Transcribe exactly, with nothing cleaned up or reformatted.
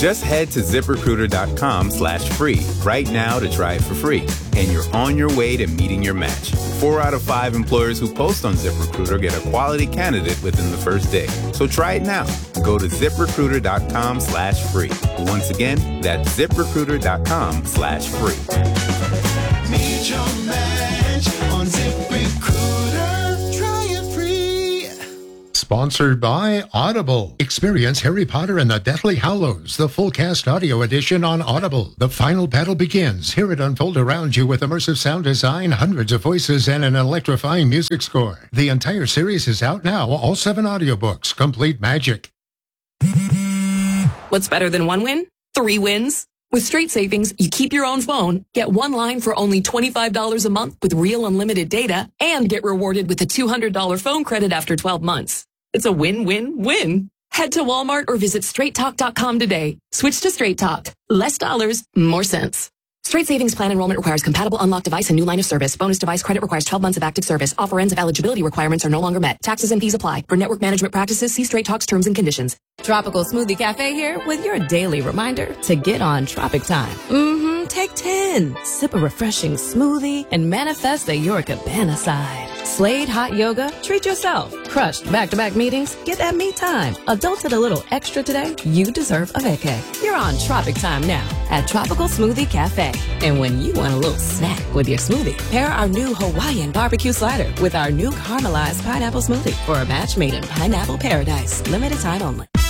Just head to ZipRecruiter.com slash free right now to try it for free. And you're on your way to meeting your match. Four out of five employers who post on ZipRecruiter get a quality candidate within the first day. So try it now. Go to ZipRecruiter.com slash free. Once again, that's ZipRecruiter.com slash free. Meet your match on ZipRecruiter. Try it free. Sponsored by Audible. Experience Harry Potter and the Deathly Hallows, the full cast audio edition on Audible. The final battle begins. Hear it unfold around you with immersive sound design, hundreds of voices, and an electrifying music score. The entire series is out now. All seven audiobooks. Complete magic. What's better than one win? Three wins. With Straight Savings, you keep your own phone, get one line for only twenty-five dollars a month with real unlimited data, and get rewarded with a two hundred dollars phone credit after twelve months. It's a win-win-win. Head to Walmart or visit straight talk dot com today. Switch to Straight Talk. Less dollars, more sense. Straight Savings Plan enrollment requires compatible unlocked device and new line of service. Bonus device credit requires twelve months of active service. Offer ends if eligibility requirements are no longer met. Taxes and fees apply. For network management practices, see Straight Talk's terms and conditions. Tropical Smoothie Cafe here with your daily reminder to get on Tropic Time. Mm-hmm. Take ten. Sip a refreshing smoothie and manifest a Your Cabana side. Slade hot yoga? Treat yourself. Crushed back-to-back meetings? Get that me time. Adulted a little extra today? You deserve a vacay. You're on Tropic Time now at Tropical Smoothie Cafe. And when you want a little snack with your smoothie, pair our new Hawaiian barbecue slider with our new caramelized pineapple smoothie for a match made in pineapple paradise. Limited time only.